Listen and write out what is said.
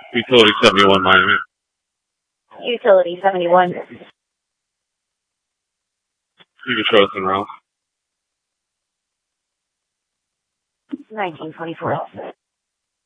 Utility 71 Miami. Utility 71. You can show us in route. 1924.